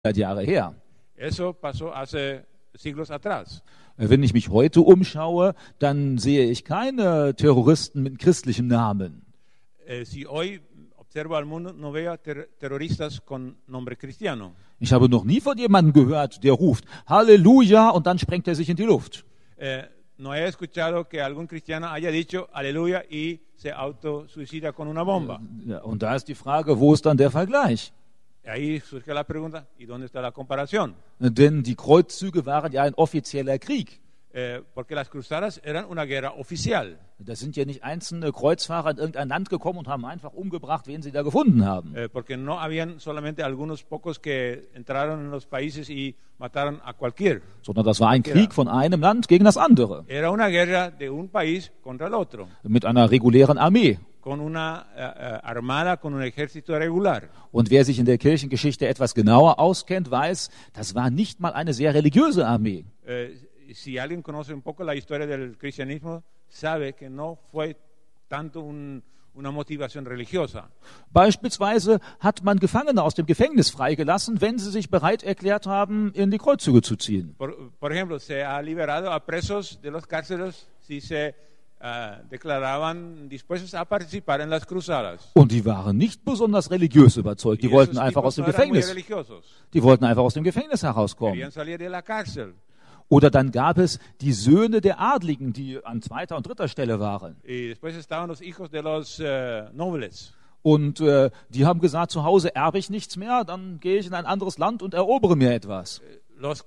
Jahre her. Eso pasó hace siglos atrás. Wenn ich mich heute umschaue, dann sehe ich keine Terroristen mit christlichem Namen. Si hoy observo al mundo, no veo terroristas con nombre cristiano. Ich habe noch nie von jemandem gehört, der ruft Halleluja und dann sprengt er sich in die Luft. No he escuchado que algún cristiano haya dicho Aleluya y se autosuicida con una bomba. Ja, und da ist die Frage, wo ist dann der Vergleich? Ahí surge la pregunta, ¿y dónde está la comparación? Denn die Kreuzzüge waren ja ein offizieller Krieg. Porque las cruzadas eran una guerra oficial. Da sind ja nicht einzelne Kreuzfahrer in irgendein Land gekommen und haben einfach umgebracht, wen sie da gefunden haben. Porque no habían solamente algunos pocos que entraron en los países y mataron a cualquier. Sondern das war ein Krieg von einem Land gegen das andere. Era una guerra de un país contra el otro. Mit einer regulären Armee. Con una armada, con un ejército regular. Und wer sich in der Kirchengeschichte etwas genauer auskennt, weiß, das war nicht mal eine sehr religiöse Armee. Si alguien conoce un poco la historia del cristianismo, sabe que no fue tanto una motivación religiosa. Beispielsweise hat man Gefangene aus dem Gefängnis freigelassen, wenn sie sich bereit erklärt haben, in die Kreuzzüge zu ziehen. Por ejemplo, se ha liberado a presos de los cárceles si se declaraban dispuestos a participar en las cruzadas. Und die waren nicht besonders religiös überzeugt. Die wollten einfach aus dem Gefängnis. Die wollten einfach aus dem Gefängnis herauskommen. Querían salir de la cárcel. Oder dann gab es die Söhne der Adligen, die an zweiter und dritter Stelle waren. Y después estaban los hijos de los nobles. Und die haben gesagt, zu Hause erbe ich nichts mehr, dann gehe ich in ein anderes Land und erobere mir etwas. Los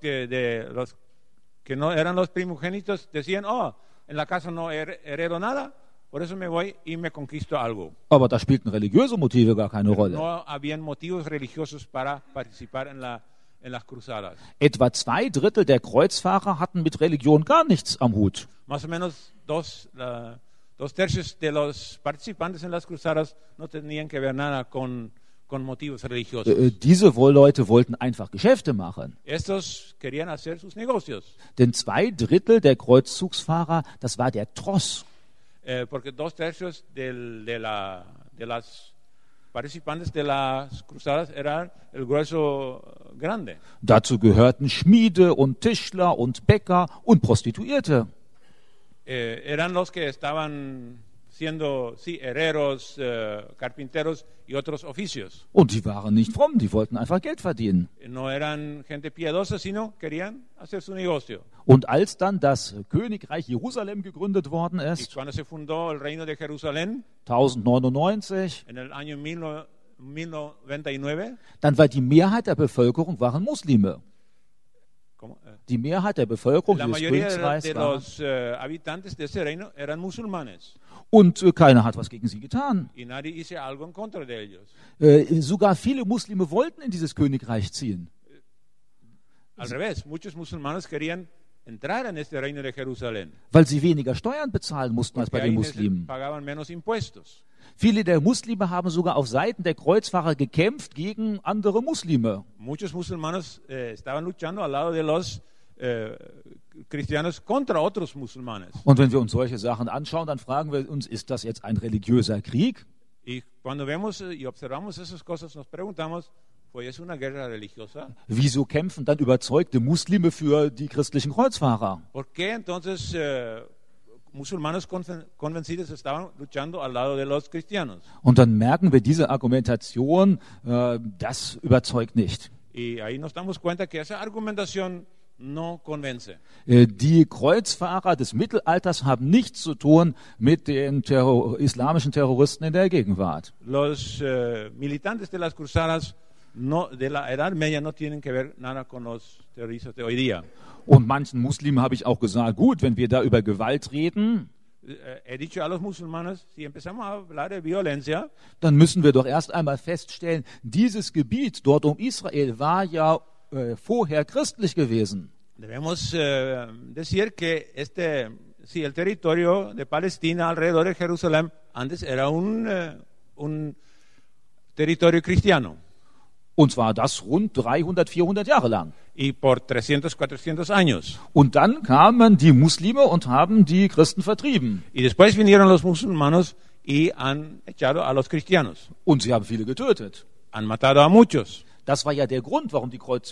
que no eran los primogénitos decían, en la casa no heredo nada, por eso me voy y me conquisto algo. Aber da spielten religiöse Motive gar keine Rolle. No habían motivos religiosos para participar en las cruzadas. Etwa 2/3 der Kreuzfahrer hatten mit Religion gar nichts am Hut. Más o menos dos tercios de los participantes en las cruzadas no tenían que ver nada con motivos religiosos. Diese Leute wollten einfach Geschäfte machen. Estos querían hacer sus negocios. Denn 2/3 der Kreuzzugsfahrer, das war der Tross. Porque 2/3 de las participantes de las cruzadas eran el grueso grande. Dazu gehörten Schmiede und Tischler und Bäcker und Prostituierte. Eran los que estaban siendo herreros, carpinteros y otros oficios. Und die waren nicht fromm, die wollten einfach Geld verdienen. No eran gente piadosa, sino querían hacer su negocio. Und als dann das Königreich Jerusalem gegründet worden Y ist, cuando se fundó el reino de Jerusalén 1099, en el año 1099, dann war die Mehrheit der Bevölkerung waren Muslime. Die Mehrheit der Bevölkerung la des mayoría Königreichs de war. los habitantes de ese reino eran musulmanes. Und keiner hat was gegen sie getan. Y nadie hizo algo en contra de ellos. Sogar viele Muslime wollten in dieses Königreich ziehen. Al revés, muchos musulmanes querían entrar en este reino de Jerusalén. Weil sie weniger Steuern bezahlen mussten als bei Porque den ahí Muslimen. pagaban menos impuestos. Viele der Muslime haben sogar auf Seiten der Kreuzfahrer gekämpft gegen andere Muslime. Muchos musulmanes estaban luchando al lado de los cristianos contra otros musulmanes. Und wenn wir uns solche Sachen anschauen, dann fragen wir uns, ist das jetzt ein religiöser Krieg? Y cuando vemos y observamos esas cosas, nos preguntamos, ¿fue es una guerra religiosa? Wieso kämpfen dann überzeugte Muslime für die christlichen Kreuzfahrer? ¿Por qué entonces musulmanes convencidos estaban luchando al lado de los cristianos? Und dann merken wir, diese Argumentation, das überzeugt nicht. Y ahí nos damos cuenta que esa argumentación no convence. Die Kreuzfahrer des Mittelalters haben nichts zu tun mit den islamischen Terroristen in der Gegenwart. Los militantes de las cruzadas de la Edad Media no tienen que ver nada con los terroristas de hoy día. Und manchen Muslimen habe ich auch gesagt, gut, wenn wir da über Gewalt reden, He dicho a los musulmanes, si empezamos a hablar de violencia, dann müssen wir doch erst einmal feststellen, dieses Gebiet dort um Israel war ja vorher christlich gewesen. debemos decir que el territorio de Palestina alrededor de Jerusalén antes era un territorio cristiano. Und zwar das rund 300, 400 Jahre lang. Y por 300, 400 años. Und dann kamen die Muslime und haben die Christen vertrieben. Y después vinieron los musulmanos y han echado a los cristianos. Und sie haben viele getötet. Han matado a muchos. Das war ja der Grund, warum die Kreuzzüge